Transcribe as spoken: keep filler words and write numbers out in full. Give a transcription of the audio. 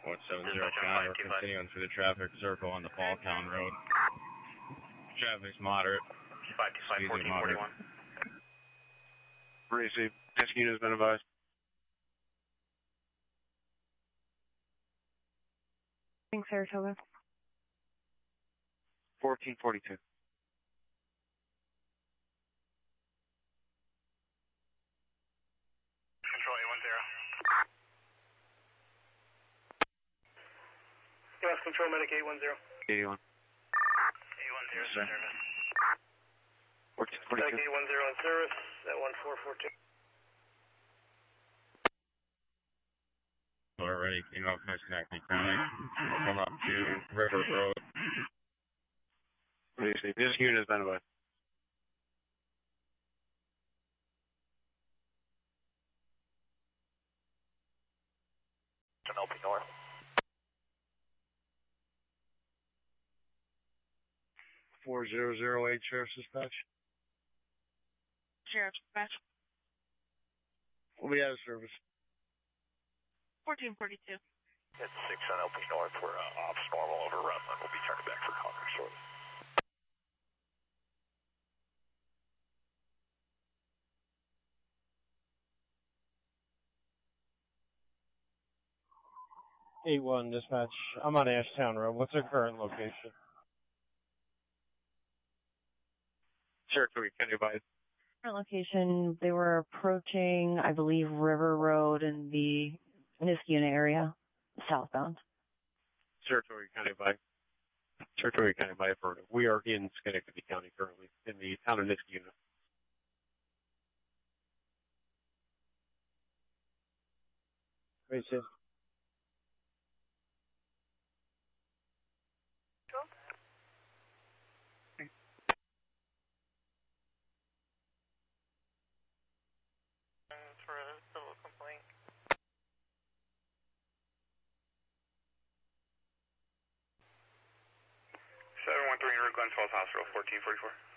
one seven zero five, we're continuing through the traffic circle on the Paultown Road. Traffic's moderate. five two five, fourteen forty-one. Receive. This unit has been advised. Saratoga. fourteen forty-two. Control eight one zero. U S Control Medic eight one zero. eighty-one. eight one zero, Yes, service. fourteen Medic forty-two. eight one zero in service at one four four two. Already came up next connecting county. Come up to River Road. Receive. This unit has been advised. L P North. four zero zero eight, Sheriff's Dispatch. Sheriff's Dispatch. We'll be out of service. fourteen forty-two. It's six on L P North. We're uh, ops normal over Rutland. We'll be turning back for Concord shortly. eight one Dispatch. I'm on Ashtown Road. What's their current location? Saratoga County advised. Current location, they were approaching, I believe, River Road in the Niskayuna area, southbound. Saratoga County advised. Saratoga County advised. We are in Schenectady County currently, in the town of Niskayuna. Receive. For a civil complaint. seven one three in Glens Falls Hospital, fourteen forty-four.